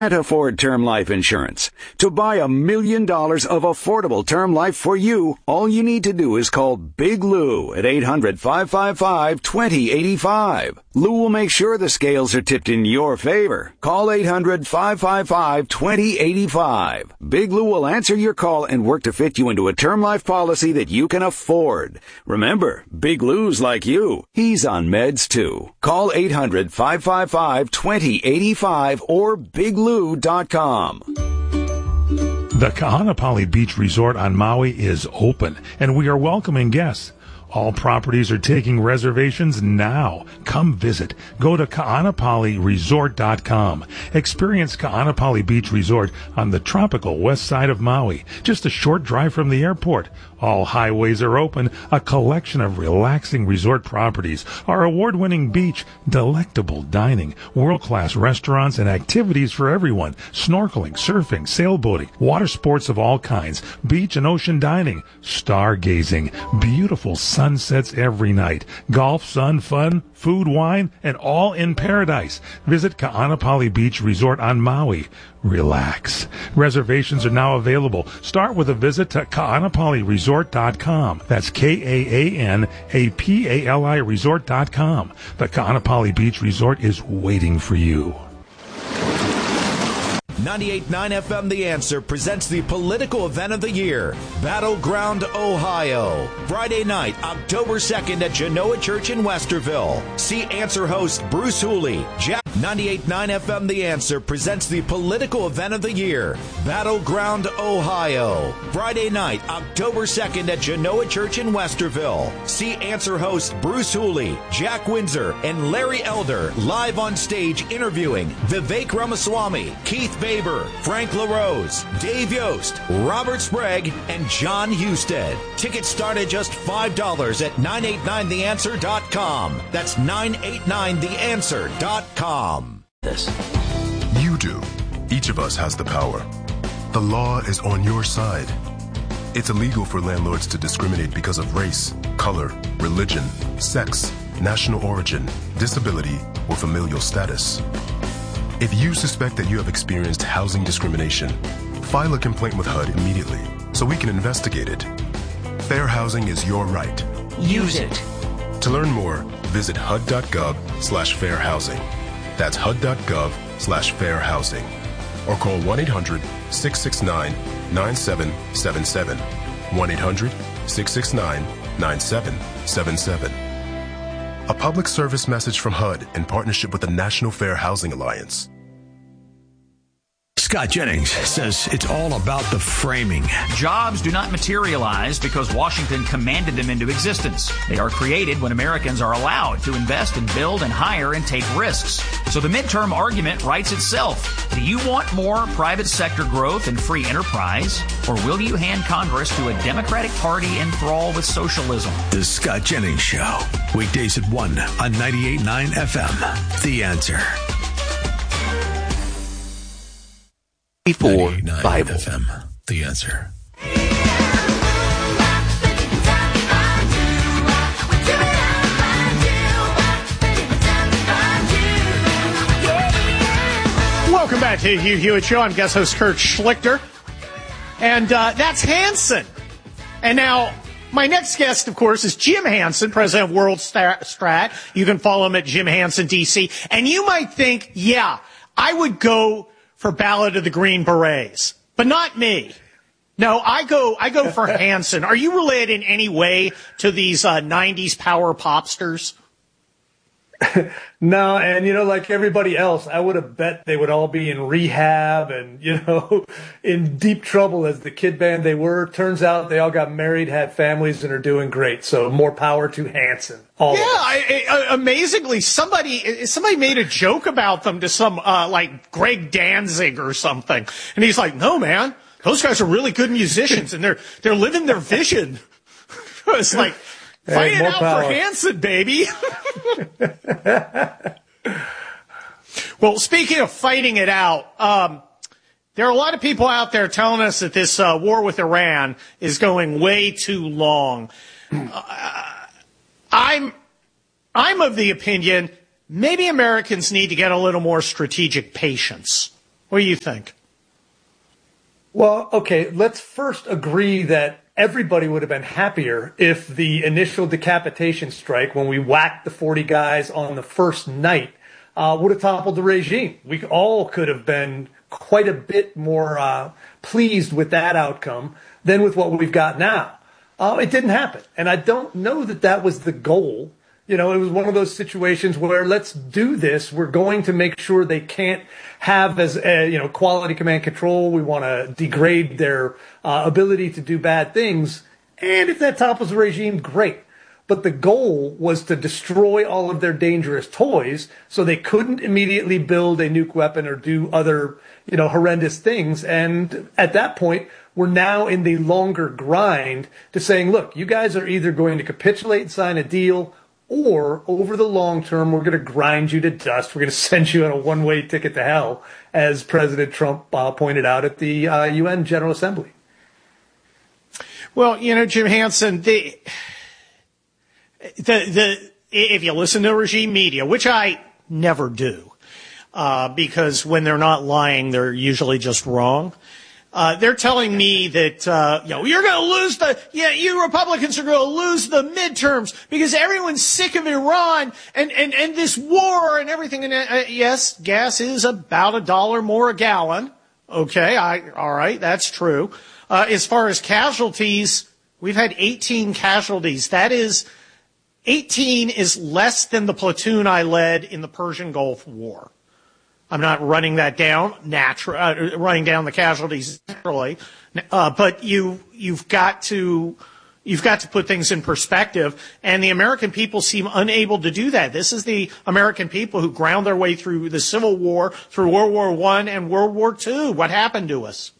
Can't afford term life insurance. To buy $1 million of affordable term life for you, all you need to do is call Big Lou at 800-555-2085. Lou will make sure the scales are tipped in your favor. Call 800-555-2085. Big Lou will answer your call and work to fit you into a term life policy that you can afford. Remember, Big Lou's like you. He's on meds too. Call 800-555-2085 or BigLou.com. The Kahanapali Beach Resort on Maui is open, and we are welcoming guests. All properties are taking reservations now. Come visit. Go to kahanapaliresort.com. Experience Kahanapali Beach Resort on the tropical west side of Maui, just a short drive from the airport. All highways are open, a collection of relaxing resort properties, our award-winning beach, delectable dining, world-class restaurants, and activities for everyone, snorkeling, surfing, sailboating, water sports of all kinds, beach and ocean dining, stargazing, beautiful sunsets every night, golf, sun, fun, food, wine, and all in paradise. Visit Kahanapali Beach Resort on Maui. Relax. Reservations are now available. Start with a visit to kahanapaliresort.com. That's Kahanapali resort.com. The Kahanapali Beach Resort is waiting for you. 98.9 FM The Answer presents the political event of the year, Battleground, Ohio. Friday night, October 2nd at Genoa Church in Westerville. See Answer host Bruce Hooley. 98.9 FM The Answer presents the political event of the year, Battleground, Ohio. Friday night, October 2nd at Genoa Church in Westerville. See Answer host Bruce Hooley, Jack Windsor, and Larry Elder live on stage interviewing Vivek Ramaswamy, Keith Baber, Frank LaRose, Dave Yost, Robert Sprague, and John Husted. Tickets start at just $5 at 989theanswer.com. That's 989theanswer.com. You do. Each of us has the power. The law is on your side. It's illegal for landlords to discriminate because of race, color, religion, sex, national origin, disability, or familial status. If you suspect that you have experienced housing discrimination, file a complaint with HUD immediately so we can investigate it. Fair housing is your right. Use it. To learn more, visit hud.gov/fairhousing. That's hud.gov/fairhousing. Or call 1-800-669-9777. 1-800-669-9777. A public service message from HUD in partnership with the National Fair Housing Alliance. Scott Jennings says it's all about the framing. Jobs do not materialize because Washington commanded them into existence. They are created when Americans are allowed to invest and build and hire and take risks. So the midterm argument writes itself. Do you want more private sector growth and free enterprise, or will you hand Congress to a Democratic Party enthralled with socialism? The Scott Jennings Show. Weekdays at 1 on 98.9 FM. The Answer. 4 Bible FM. The Answer. Welcome back to the Hugh Hewitt Show. I'm guest host Kurt Schlichter. And that's Hanson. And now, my next guest, of course, is Jim Hanson, president of World Strat. You can follow him at Jim Hanson DC. And you might think, yeah, I would go for Ballad of the Green Berets, but not me. No, I go for Hanson. Are you related in any way to these 90s power popsters? No, and like everybody else, I would have bet they would all be in rehab and, in deep trouble as the kid band they were. Turns out they all got married, had families, and are doing great. So more power to Hanson. Amazingly, somebody made a joke about them to some like Greg Danzig or something, and he's like, "No, man, those guys are really good musicians, and they're living their vision." It's like, fight it out for Hanson, baby. Well, speaking of fighting it out, there are a lot of people out there telling us that this war with Iran is going way too long. I'm of the opinion maybe Americans need to get a little more strategic patience. What do you think? Well, okay, let's first agree that everybody would have been happier if the initial decapitation strike, when we whacked the 40 guys on the first night, would have toppled the regime. We all could have been quite a bit more pleased with that outcome than with what we've got now. It didn't happen. And I don't know that that was the goal. You know, it was one of those situations where let's do this. We're going to make sure they can't have quality command control. We want to degrade their ability to do bad things. And if that topples the regime, great. But the goal was to destroy all of their dangerous toys so they couldn't immediately build a nuke weapon or do other, horrendous things. And at that point, we're now in the longer grind to saying, look, you guys are either going to capitulate and sign a deal, or over the long term, we're going to grind you to dust. We're going to send you on a one-way ticket to hell, as President Trump pointed out at the UN General Assembly. Well, Jim Hansen, if you listen to regime media, which I never do, because when they're not lying, they're usually just wrong. They're telling me that, you're going to lose you Republicans are going to lose the midterms because everyone's sick of Iran and this war and everything. And yes, gas is about $1 more a gallon. Okay. All right. That's true. As far as casualties, we've had 18 casualties. That is 18 is less than the platoon I led in the Persian Gulf War. I'm not running that down running down the casualties naturally, but you've got to put things in perspective. And the American people seem unable to do that. This is the American people who ground their way through the Civil War, through World War I and World War II. What happened to us?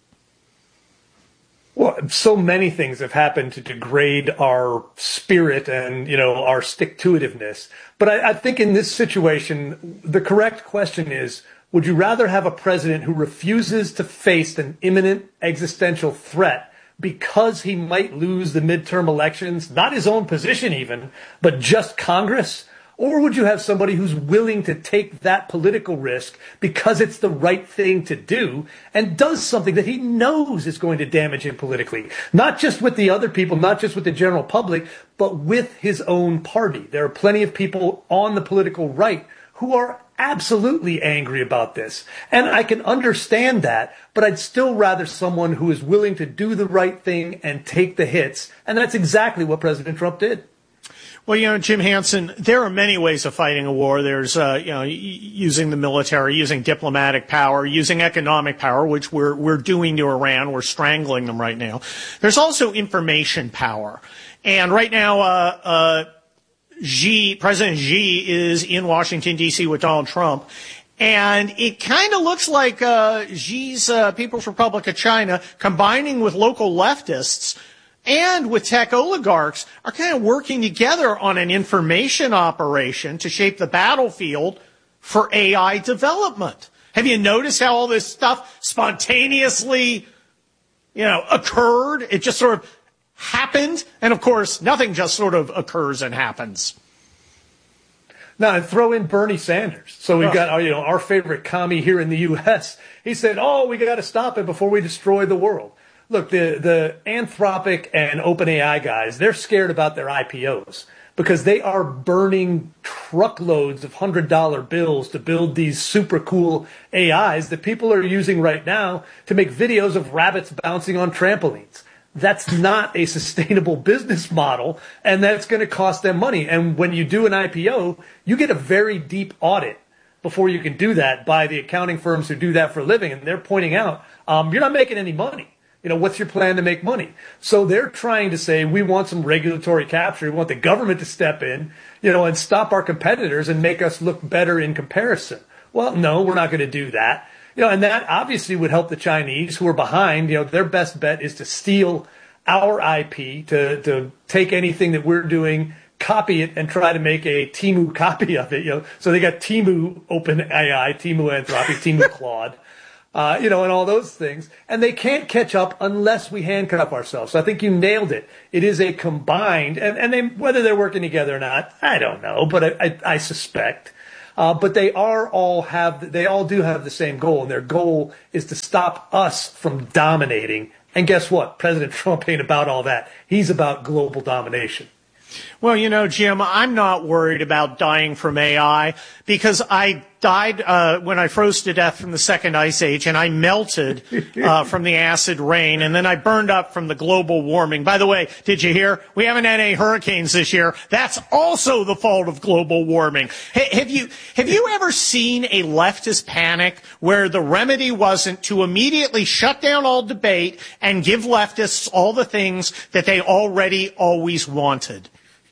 Well, so many things have happened to degrade our spirit and, our stick-to-itiveness. But I think in this situation, the correct question is, would you rather have a president who refuses to face an imminent existential threat because he might lose the midterm elections, not his own position even, but just Congress? Or would you have somebody who's willing to take that political risk because it's the right thing to do and does something that he knows is going to damage him politically? Not just with the other people, not just with the general public, but with his own party. There are plenty of people on the political right who are absolutely angry about this. And I can understand that, but I'd still rather someone who is willing to do the right thing and take the hits. And that's exactly what President Trump did. Well, Jim Hansen, there are many ways of fighting a war. There's, using the military, using diplomatic power, using economic power, which we're doing to Iran. We're strangling them right now. There's also information power. And right now, President Xi is in Washington, D.C. with Donald Trump. And it kind of looks like Xi's People's Republic of China combining with local leftists and with tech oligarchs are kind of working together on an information operation to shape the battlefield for AI development. Have you noticed how all this stuff spontaneously, occurred? It just sort of happened. And of course, nothing just sort of occurs and happens. Now, and throw in Bernie Sanders. So we've got, our favorite commie here in the U.S. He said, we got to stop it before we destroy the world. Look, the Anthropic and OpenAI guys, they're scared about their IPOs because they are burning truckloads of $100 bills to build these super cool AIs that people are using right now to make videos of rabbits bouncing on trampolines. That's not a sustainable business model, and that's going to cost them money. And when you do an IPO, you get a very deep audit before you can do that by the accounting firms who do that for a living, and they're pointing out, you're not making any money. What's your plan to make money? So they're trying to say, we want some regulatory capture. We want the government to step in, and stop our competitors and make us look better in comparison. Well, no, we're not going to do that. And that obviously would help the Chinese who are behind. Their best bet is to steal our IP, to take anything that we're doing, copy it, and try to make a Temu copy of it. So they got Temu OpenAI, Temu Anthropic, Temu Claude. And all those things. And they can't catch up unless we handcuff ourselves. So I think you nailed it. It is a combined, and whether they're working together or not, I don't know, but I suspect. But they all do have the same goal, and their goal is to stop us from dominating. And guess what? President Trump ain't about all that. He's about global domination. Well, Jim, I'm not worried about dying from AI because I died when I froze to death from the second ice age, and I melted from the acid rain, and then I burned up from the global warming. By the way, did you hear? We haven't had any hurricanes this year. That's also the fault of global warming. Have you ever seen a leftist panic where the remedy wasn't to immediately shut down all debate and give leftists all the things that they already always wanted?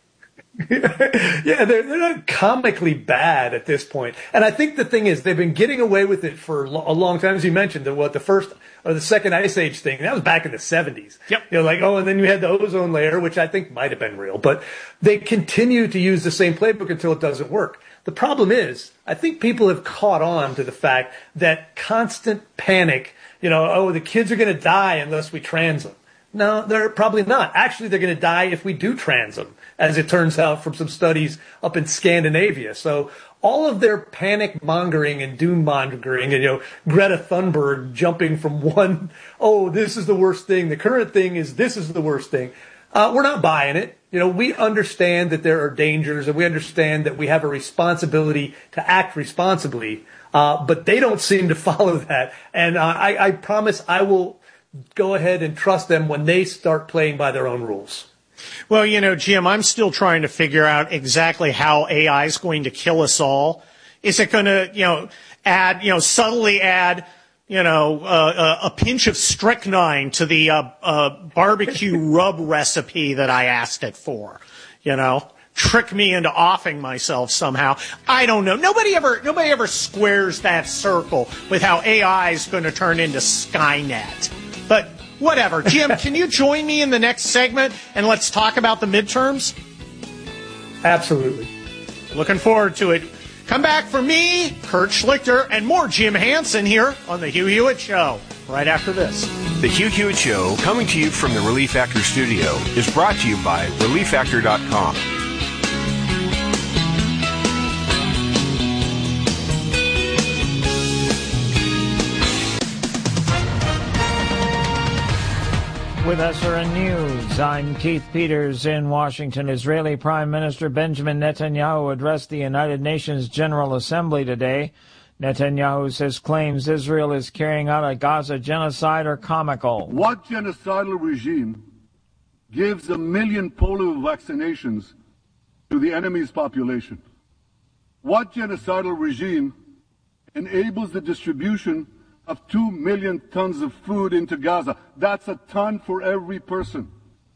Yeah, they're not comically bad at this point. And I think the thing is, they've been getting away with it for a long time. As you mentioned, the first or the second ice age thing, that was back in the 70s. Yep. And then you had the ozone layer, which I think might have been real. But they continue to use the same playbook until it doesn't work. The problem is, I think people have caught on to the fact that constant panic, the kids are going to die unless we trans them. No, they're probably not. Actually, they're going to die if we do trans them, as it turns out from some studies up in Scandinavia. So all of their panic mongering and doom mongering and, Greta Thunberg jumping from this is the worst thing. The current thing is this is the worst thing. We're not buying it. We understand that there are dangers and we understand that we have a responsibility to act responsibly. But they don't seem to follow that. And I promise I will go ahead and trust them when they start playing by their own rules. Well, Jim, I'm still trying to figure out exactly how AI is going to kill us all. Is it going to, subtly add, a pinch of strychnine to the barbecue rub recipe that I asked it for? Trick me into offing myself somehow. I don't know. Nobody ever squares that circle with how AI is going to turn into Skynet. But whatever. Jim, can you join me in the next segment and let's talk about the midterms? Absolutely. Looking forward to it. Come back for me, Kurt Schlichter, and more Jim Hansen here on The Hugh Hewitt Show right after this. The Hugh Hewitt Show, coming to you from the Relief Factor studio, is brought to you by ReliefFactor.com. With SRN News, I'm Keith Peters in Washington. Israeli Prime Minister Benjamin Netanyahu addressed the United Nations General Assembly today. Netanyahu says claims Israel is carrying out a Gaza genocide are comical. What genocidal regime gives 1 million polio vaccinations to the enemy's population? What genocidal regime enables the distribution of 2 million tons of food into Gaza? That's a ton for every person.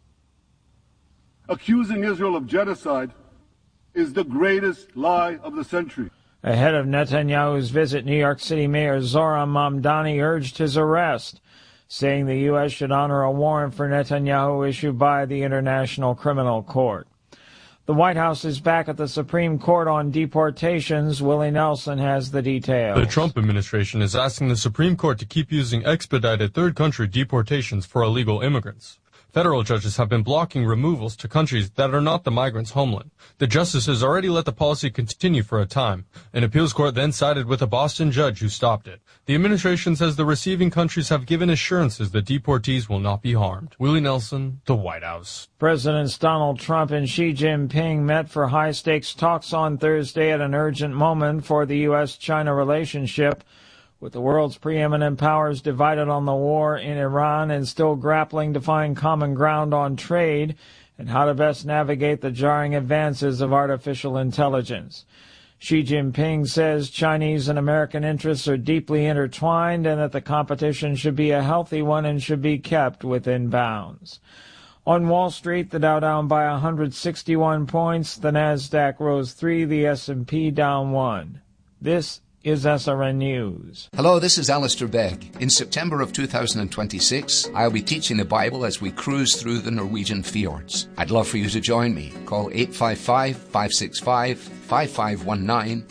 Accusing Israel of genocide is the greatest lie of the century. Ahead of Netanyahu's visit, New York City Mayor Zohran Mamdani urged his arrest, saying the U.S. should honor a warrant for Netanyahu issued by the International Criminal Court. The White House is back at the Supreme Court on deportations. Willie Nelson has the details. The Trump administration is asking the Supreme Court to keep using expedited third-country deportations for illegal immigrants. Federal judges have been blocking removals to countries that are not the migrants' homeland. The justices already let the policy continue for a time. An appeals court then sided with a Boston judge who stopped it. The administration says the receiving countries have given assurances that deportees will not be harmed. Willie Nelson, the White House. Presidents Donald Trump and Xi Jinping met for high-stakes talks on Thursday at an urgent moment for the U.S.-China relationship. With the world's preeminent powers divided on the war in Iran and still grappling to find common ground on trade and how to best navigate the jarring advances of artificial intelligence. Xi Jinping says Chinese and American interests are deeply intertwined and that the competition should be a healthy one and should be kept within bounds. On Wall Street, the Dow down by 161 points, the Nasdaq rose 3, the S&P down 1. This is SRN News. Hello, this is Alistair Begg. In September of 2026, I'll be teaching the Bible as we cruise through the Norwegian fjords. I'd love for you to join me. Call 855-565-5519 or visit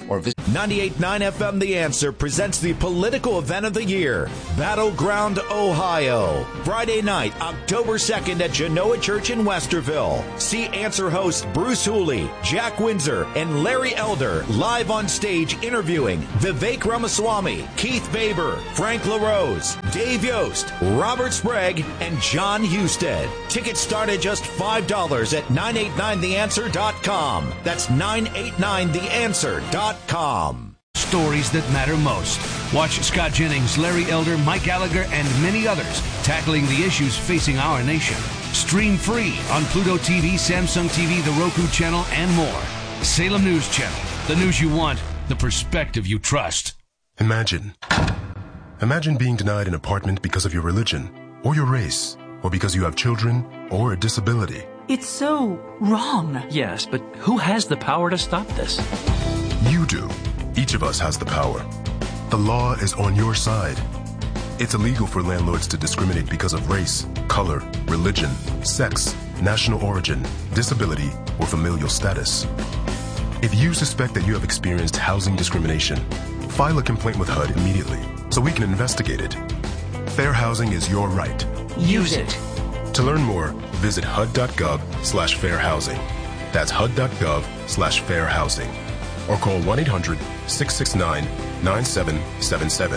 98.9 FM The Answer presents the political event of the year, Battleground, Ohio. Friday night, October 2nd at Genoa Church in Westerville. See Answer hosts Bruce Hooley, Jack Windsor, and Larry Elder live on stage interviewing Vivek Ramaswamy, Keith Baber, Frank LaRose, Dave Yost, Robert Sprague, and John Husted. Tickets start at just $5 at 989theanswer.com. That's 989theanswer.com. Stories that matter most. Watch Scott Jennings, Larry Elder, Mike Gallagher, and many others tackling the issues facing our nation. Stream free on Pluto TV, Samsung TV, the Roku channel, and more. Salem News Channel. The news you want, the perspective you trust. Imagine being denied an apartment because of your religion, or your race, or because you have children, or a disability. It's so wrong. Yes, but who has the power to stop this? You do. Each of us has the power. The law is on your side. It's illegal for landlords to discriminate because of race, color, religion, sex, national origin, disability, or familial status. If you suspect that you have experienced housing discrimination, file a complaint with HUD immediately so we can investigate it. Fair housing is your right. Use it. To learn more, visit HUD.gov/fairhousing. That's HUD.gov/fairhousing. Or call 1-800-669-9777.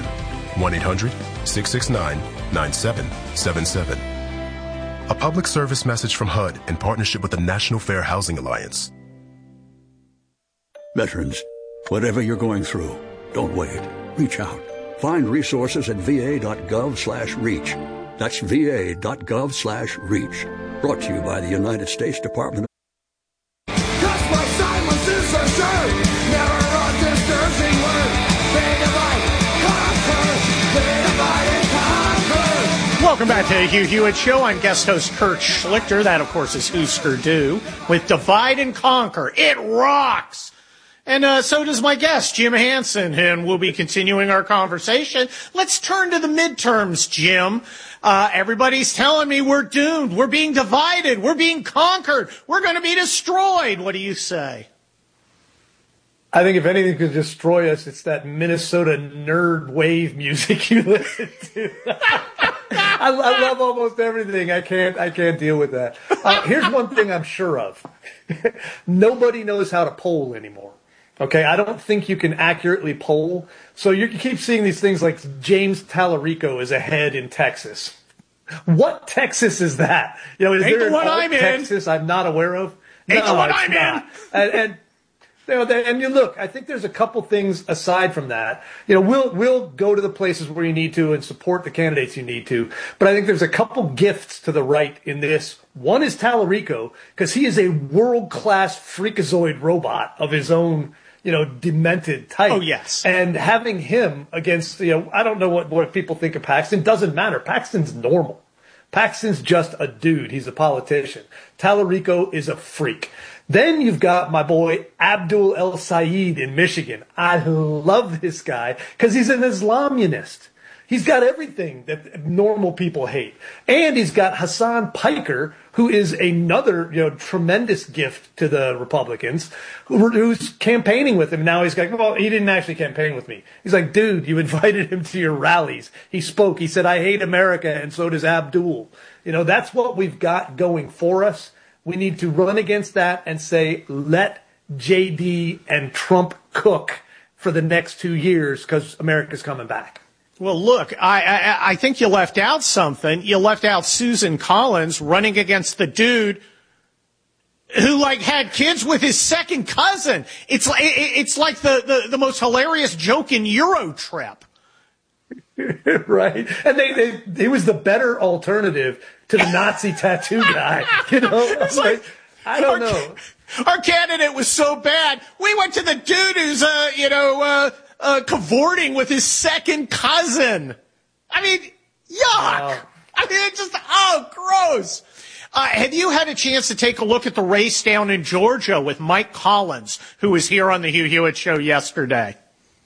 1-800-669-9777. A public service message from HUD in partnership with the National Fair Housing Alliance. Veterans, whatever you're going through, don't wait. Reach out. Find resources at va.gov/reach. That's va.gov/reach. Brought to you by the United States Department of... Welcome back to the Hugh Hewitt Show. I'm guest host Kurt Schlichter. That, of course, is Husker Du with Divide and Conquer. It rocks! And so does my guest, Jim Hansen, and we'll be continuing our conversation. Let's turn to the midterms, Jim. Everybody's telling me we're doomed. We're being divided. We're being conquered. We're going to be destroyed. What do you say? I think if anything could destroy us, it's that Minnesota nerd wave music you listen to. I love almost everything. I can't deal with that. Here's one thing I'm sure of. Nobody knows how to poll anymore. Okay, I don't think you can accurately poll. So you keep seeing these things like James Tallarico is ahead in Texas. What Texas is that? You know, is Ain't there the one I'm in. Texas I'm not aware of? Ain't No, the one it's I'm not. in. And you know, and you look, I think there's a couple things aside from that. You know, we'll go to the places where you need to and support the candidates you need to. But I think there's a couple gifts to the right in this. One is Tallarico, because he is a world-class freakazoid robot of his own, you know, demented type. Oh, yes. And having him against, you know, I don't know what people think of Paxton. Doesn't matter. Paxton's normal. Paxton's just a dude. He's a politician. Tallarico is a freak. Then you've got my boy Abdul El Sayed in Michigan. I love this guy because he's an Islamunist. He's got everything that normal people hate. And he's got Hassan Piker, who is another, you know, tremendous gift to the Republicans, who's campaigning with him. Now he's like, well, he didn't actually campaign with me. He's like, dude, you invited him to your rallies. He spoke. He said, I hate America, and so does Abdul. You know, that's what we've got going for us. We need to run against that and say, let JD and Trump cook for the next 2 years because America's coming back. Well, look, I think you left out something. You left out Susan Collins running against the dude who, like, had kids with his second cousin. It's like the most hilarious joke in Eurotrip. Right. And he was the better alternative to the Nazi tattoo guy. You know, It's like, I don't know. Our candidate was so bad. We went to the dude who's, cavorting with his second cousin. I mean, yuck. Wow. I mean, it's just, gross. Have you had a chance to take a look at the race down in Georgia with Mike Collins, who was here on the Hugh Hewitt Show yesterday?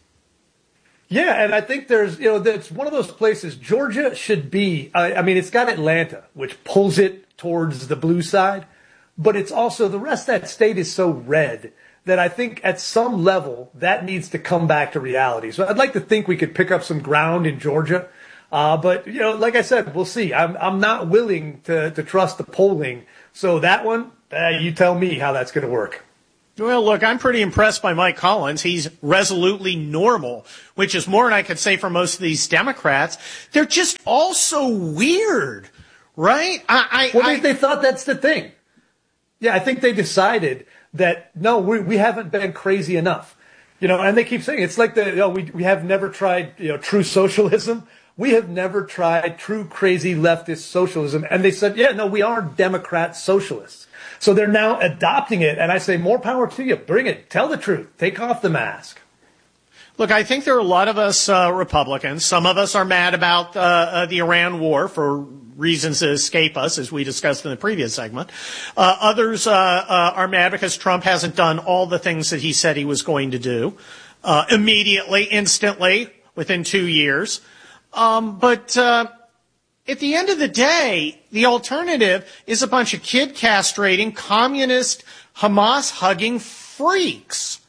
Yeah, and I think that's one of those places Georgia should be. I mean, it's got Atlanta, which pulls it towards the blue side, but it's also the rest of that state is so red that I think at some level that needs to come back to reality. So I'd like to think we could pick up some ground in Georgia. But, like I said, we'll see. I'm not willing to trust the polling. So that one, you tell me how that's going to work. Well, look, I'm pretty impressed by Mike Collins. He's resolutely normal, which is more than I could say for most of these Democrats. They're just all so weird, right? They thought that's the thing. Yeah, I think they decided that, no, we haven't been crazy enough. And they keep saying, it's like we have never tried, true socialism. We have never tried true crazy leftist socialism. And they said, yeah, no, we are Democrat socialists. So they're now adopting it. And I say, more power to you. Bring it. Tell the truth. Take off the mask. Look, I think there are a lot of us Republicans. Some of us are mad about the Iran war for reasons that escape us, as we discussed in the previous segment. Others are mad because Trump hasn't done all the things that he said he was going to do immediately, instantly, within 2 years. But at the end of the day, the alternative is a bunch of kid castrating, communist, Hamas-hugging freaks.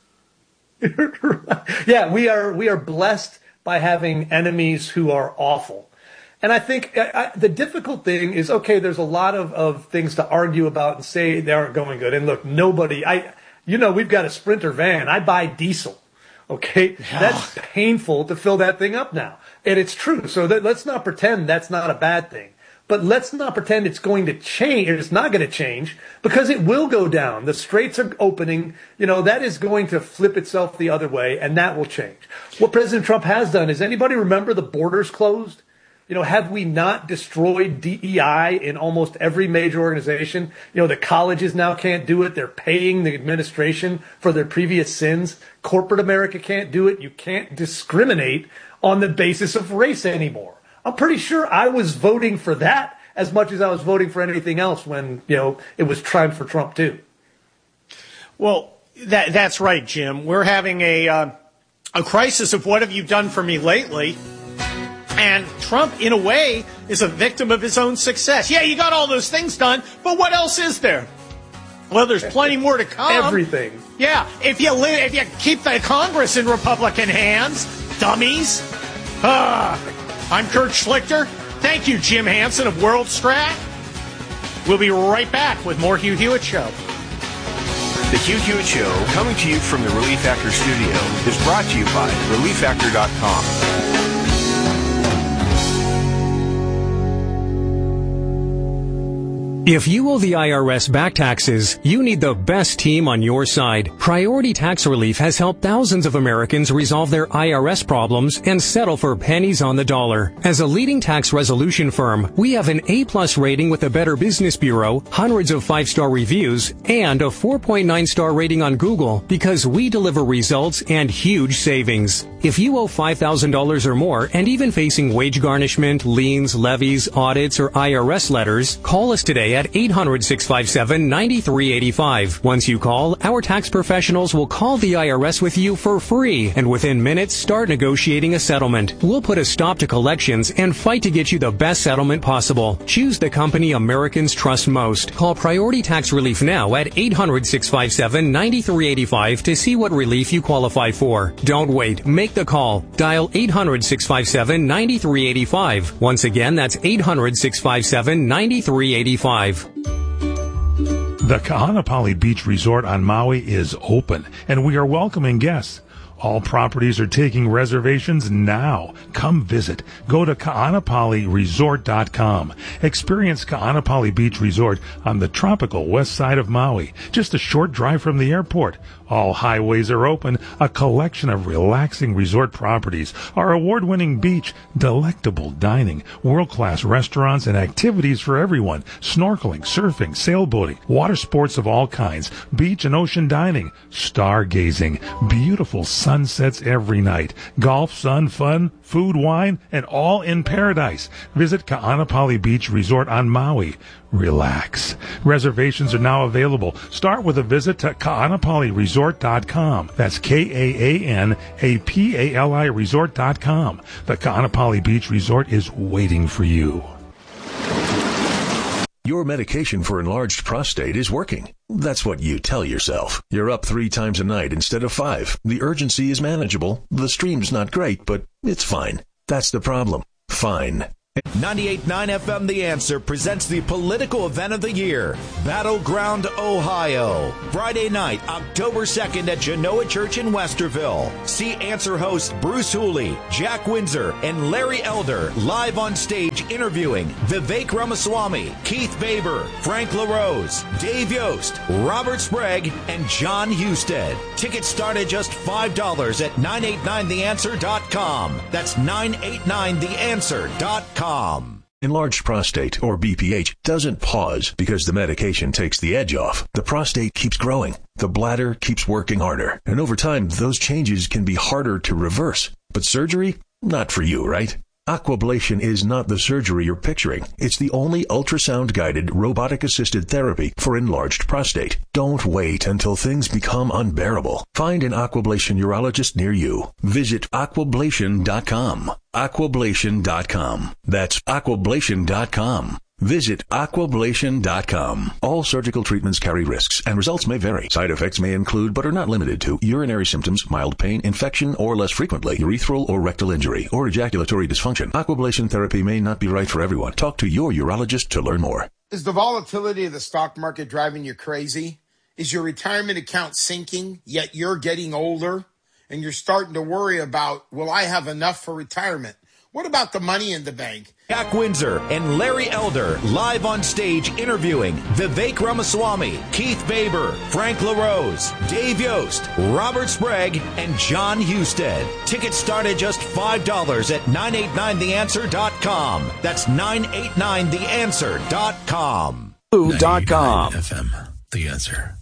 Yeah, we are blessed by having enemies who are awful. And I think the difficult thing is, okay, there's a lot of things to argue about and say they aren't going good. And look, we've got a Sprinter van. I buy diesel. Okay, that's painful to fill that thing up now. And it's true. So let's not pretend that's not a bad thing. But let's not pretend it's going to change. It's not going to change because it will go down. The straits are opening. That is going to flip itself the other way, and that will change. What President Trump has done is, anybody remember the borders closed? Have we not destroyed DEI in almost every major organization? The colleges now can't do it. They're paying the administration for their previous sins. Corporate America can't do it. You can't discriminate on the basis of race anymore. I'm pretty sure I was voting for that as much as I was voting for anything else when, it was time for Trump too. Well, that's right, Jim. We're having a crisis of what have you done for me lately? And Trump, in a way, is a victim of his own success. Yeah, you got all those things done, but what else is there? Well, there's plenty more to come. Everything. Yeah, if you keep the Congress in Republican hands, dummies. I'm Kurt Schlichter. Thank you, Jim Hansen of World Strat. We'll be right back with more Hugh Hewitt Show. The Hugh Hewitt Show, coming to you from the Relief Factor studio, is brought to you by ReliefFactor.com. If you owe the IRS back taxes, you need the best team on your side. Priority Tax Relief has helped thousands of Americans resolve their IRS problems and settle for pennies on the dollar. As a leading tax resolution firm, we have an A+ rating with the Better Business Bureau, hundreds of 5-star reviews, and a 4.9-star rating on Google because we deliver results and huge savings. If you owe $5,000 or more and even facing wage garnishment, liens, levies, audits, or IRS letters, call us today at 800-657-9385. Once you call, our tax professionals will call the IRS with you for free and within minutes start negotiating a settlement. We'll put a stop to collections and fight to get you the best settlement possible. Choose the company Americans trust most. Call Priority Tax Relief now at 800-657-9385 to see what relief you qualify for. Don't wait. Make the call. Dial 800-657-9385. Once again, that's 800-657-9385. The Kahanapali Beach Resort on Maui is open, and we are welcoming guests. All properties are taking reservations now. Come visit. Go to KaanapaliResort.com. Experience Kaanapali Beach Resort on the tropical west side of Maui, just a short drive from the airport. All highways are open, a collection of relaxing resort properties, our award-winning beach, delectable dining, world-class restaurants, and activities for everyone, snorkeling, surfing, sailboating, water sports of all kinds, beach and ocean dining, stargazing, beautiful sunsets every night, golf, sun, fun, food, wine, and all in paradise. Visit Kaanapali Beach Resort on Maui. Relax. Reservations are now available. Start with a visit to KaanapaliResort.com. That's KAANAPALI Resort.com. The Kaanapali Beach Resort is waiting for you. Your medication for enlarged prostate is working. That's what you tell yourself. You're up 3 times a night instead of 5. The urgency is manageable. The stream's not great, but it's fine. That's the problem. Fine. 98.9 FM The Answer presents the political event of the year, Battleground, Ohio. Friday night, October 2nd at Genoa Church in Westerville. See Answer hosts Bruce Hooley, Jack Windsor, and Larry Elder live on stage interviewing Vivek Ramaswamy, Keith Baber, Frank LaRose, Dave Yost, Robert Sprague, and John Husted. Tickets start at just $5 at 989theanswer.com. That's 989theanswer.com. Enlarged prostate, or BPH, doesn't pause because the medication takes the edge off. The prostate keeps growing. The bladder keeps working harder. And over time, those changes can be harder to reverse. But surgery? Not for you, right? Aquablation is not the surgery you're picturing. It's the only ultrasound-guided, robotic-assisted therapy for enlarged prostate. Don't wait until things become unbearable. Find an Aquablation urologist near you. Visit aquablation.com. Aquablation.com. That's aquablation.com. Visit aquablation.com. All surgical treatments carry risks, and results may vary. Side effects may include, but are not limited to, urinary symptoms, mild pain, infection, or less frequently, urethral or rectal injury, or ejaculatory dysfunction. Aquablation therapy may not be right for everyone. Talk to your urologist to learn more. Is the volatility of the stock market driving you crazy? Is your retirement account sinking, yet you're getting older, and you're starting to worry about, will I have enough for retirement? What about the money in the bank? Jack Windsor and Larry Elder live on stage interviewing Vivek Ramaswamy, Keith Baber, Frank LaRose, Dave Yost, Robert Sprague, and John Husted. Tickets start at just $5 at 989theanswer.com. That's 989theanswer.com. Who.com. FM, The Answer.